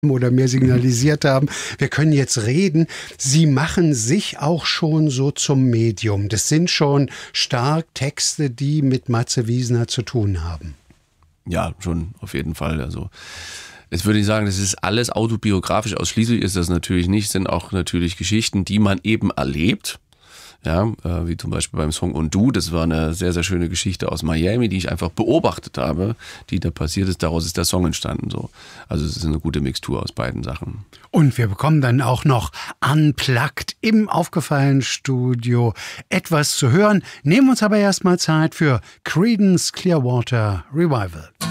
oder mir signalisiert haben, wir können jetzt reden. Sie machen sich auch schon so zum Medium. Das sind schon stark Texte, die mit Matze Wiesner zu tun haben. Ja, schon auf jeden Fall. Also jetzt würde ich sagen, das ist alles autobiografisch. Ausschließlich ist das natürlich nicht. Es sind auch natürlich Geschichten, die man eben erlebt. Ja, wie zum Beispiel beim Song Und Du, das war eine sehr, sehr schöne Geschichte aus Miami, die ich einfach beobachtet habe, die da passiert ist. Daraus ist der Song entstanden. So. Also es ist eine gute Mixtur aus beiden Sachen. Und wir bekommen dann auch noch unplugged im Aufgefallen-Studio etwas zu hören. Nehmen uns aber erstmal Zeit für Creedence Clearwater Revival.